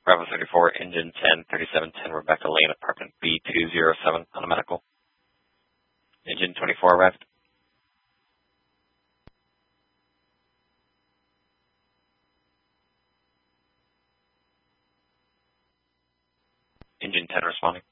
Bravo 34, engine 10, 3710, Rebecca Lane, apartment B207 on a medical. Engine 24 arrived. Engine 10 responding.